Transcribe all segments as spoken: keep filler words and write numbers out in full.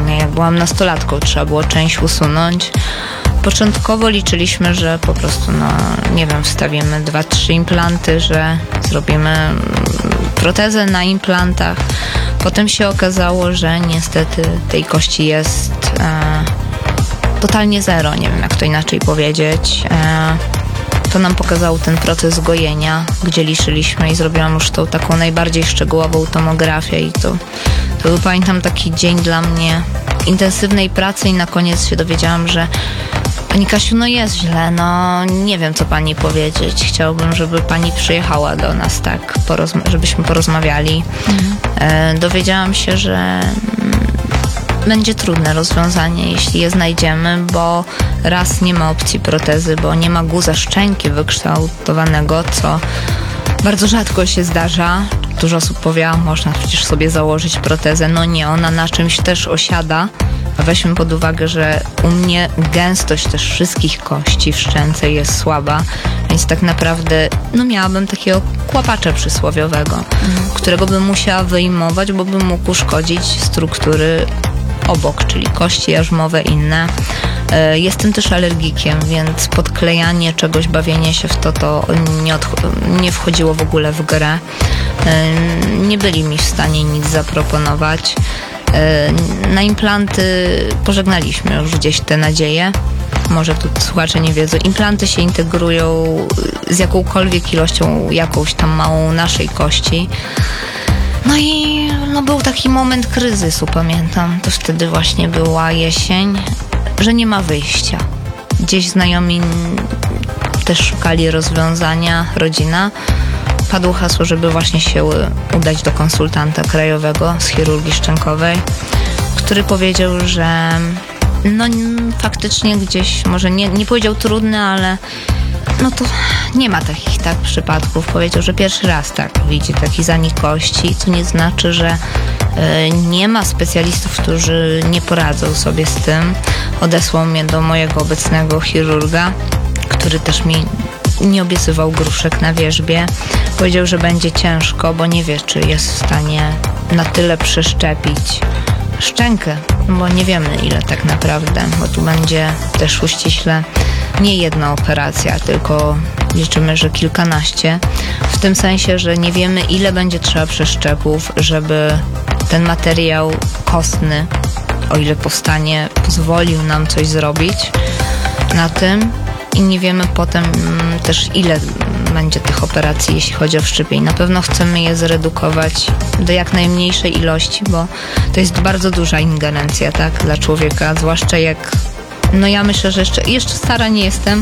zupełnie. Jak byłam nastolatką, trzeba było część usunąć. Początkowo liczyliśmy, że po prostu, no nie wiem, wstawimy dwa, trzy implanty, że zrobimy protezę na implantach. Potem się okazało, że niestety tej kości jest e, totalnie zero, nie wiem jak to inaczej powiedzieć. E, to nam pokazał ten proces gojenia, gdzie liczyliśmy i zrobiłam już tą taką najbardziej szczegółową tomografię i to, to był, pamiętam, taki dzień dla mnie intensywnej pracy i na koniec się dowiedziałam, że Pani Kasiu, no jest źle, no nie wiem co pani powiedzieć. Chciałabym, żeby pani przyjechała do nas, tak, porozma- żebyśmy porozmawiali. Mhm. E, dowiedziałam się, że mm, będzie trudne rozwiązanie, jeśli je znajdziemy, bo raz nie ma opcji protezy, bo nie ma guza szczęki wykształtowanego, co bardzo rzadko się zdarza. Dużo osób powie, a można przecież sobie założyć protezę. No nie, ona na czymś też osiada. A weźmy pod uwagę, że u mnie gęstość też wszystkich kości w szczęce jest słaba, więc tak naprawdę no miałabym takiego kłapacza przysłowiowego, mhm. którego bym musiała wyjmować, bo bym mógł uszkodzić struktury obok, czyli kości jarzmowe inne. Jestem też alergikiem, więc podklejanie czegoś, bawienie się w to, to nie, odch- nie wchodziło w ogóle w grę. Nie byli mi w stanie nic zaproponować. Na implanty pożegnaliśmy już gdzieś te nadzieje. Może tu słuchacze nie wiedzą. Implanty się integrują z jakąkolwiek ilością, jakąś tam małą naszej kości. No i no, był taki moment kryzysu, pamiętam. To wtedy właśnie była jesień, że nie ma wyjścia. Gdzieś znajomi też szukali rozwiązania, rodzina. Padło hasło, żeby właśnie się udać do konsultanta krajowego z chirurgii szczękowej, który powiedział, że no faktycznie gdzieś, może nie, nie powiedział trudny, ale no to nie ma takich tak przypadków. Powiedział, że pierwszy raz tak widzi taki zanik kości, co nie znaczy, że y, nie ma specjalistów, którzy nie poradzą sobie z tym. Odesłał mnie do mojego obecnego chirurga, który też mi nie obiecywał gruszek na wierzbie. Powiedział, że będzie ciężko, bo nie wie, czy jest w stanie na tyle przeszczepić szczękę, bo nie wiemy ile tak naprawdę, bo tu będzie też uściśle nie jedna operacja, tylko liczymy, że kilkanaście. W tym sensie, że nie wiemy ile będzie trzeba przeszczepów, żeby ten materiał kostny, o ile powstanie, pozwolił nam coś zrobić na tym. I nie wiemy potem też ile będzie tych operacji, jeśli chodzi o wszczepień. Na pewno chcemy je zredukować do jak najmniejszej ilości, bo to jest bardzo duża ingerencja, tak, dla człowieka, zwłaszcza jak, no ja myślę, że jeszcze, jeszcze stara nie jestem.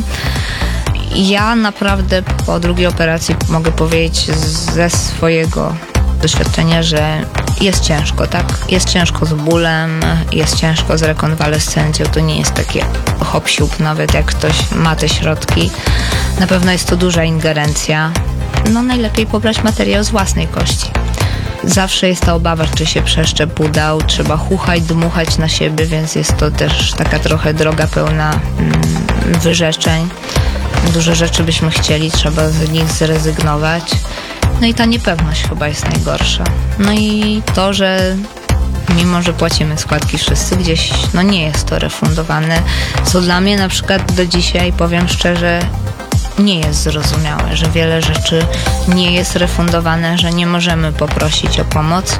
Ja naprawdę po drugiej operacji mogę powiedzieć ze swojego doświadczenia, że jest ciężko, tak? Jest ciężko z bólem, jest ciężko z rekonwalescencją. To nie jest takie hop-siup, nawet jak ktoś ma te środki. Na pewno jest to duża ingerencja. No najlepiej pobrać materiał z własnej kości. Zawsze jest ta obawa, czy się przeszczep udał. Trzeba chuchać, dmuchać na siebie, więc jest to też taka trochę droga pełna mm, wyrzeczeń. Duże rzeczy byśmy chcieli, trzeba z nich zrezygnować. No i ta niepewność chyba jest najgorsza. No i to, że mimo, że płacimy składki wszyscy, gdzieś no nie jest to refundowane, co dla mnie na przykład do dzisiaj, powiem szczerze, nie jest zrozumiałe, że wiele rzeczy nie jest refundowane, że nie możemy poprosić o pomoc,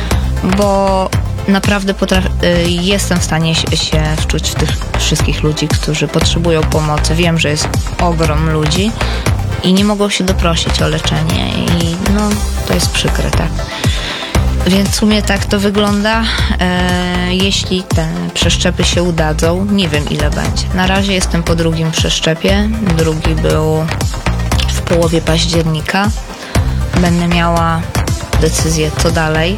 bo naprawdę potraf- jestem w stanie się wczuć w tych wszystkich ludzi, którzy potrzebują pomocy. Wiem, że jest ogrom ludzi i nie mogą się doprosić o leczenie i no to jest przykre, tak. Więc w sumie tak to wygląda. E, jeśli te przeszczepy się udadzą, nie wiem ile będzie. Na razie jestem po drugim przeszczepie. Drugi był w połowie października. Będę miała decyzję co dalej.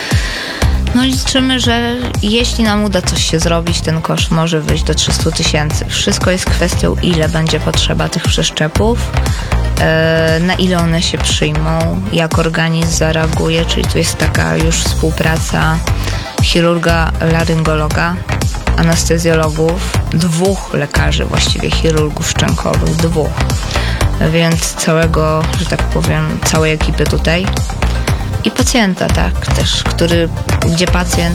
No liczymy, że jeśli nam uda coś się zrobić, ten koszt może wyjść do trzysta tysięcy. Wszystko jest kwestią, ile będzie potrzeba tych przeszczepów, e, na ile one się przyjmą, jak organizm zareaguje, czyli tu jest taka już współpraca chirurga, laryngologa, anestezjologów, dwóch lekarzy, właściwie chirurgów szczękowych, dwóch. Więc całego, że tak powiem, całej ekipy tutaj. I pacjenta, tak, też, który, gdzie pacjent